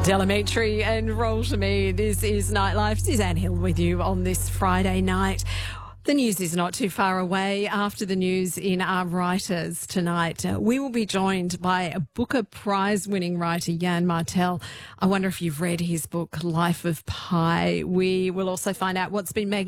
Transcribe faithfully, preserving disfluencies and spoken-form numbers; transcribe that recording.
Delamitri and Roll to Me. This is Nightlife. Suzanne Hill with you on this Friday night. The news is not too far away. After the news in Our Writers tonight, uh, we will be joined by a Booker Prize-winning writer, Jan Martel. I wonder if you've read his book, Life of Pi. We will also find out what's been making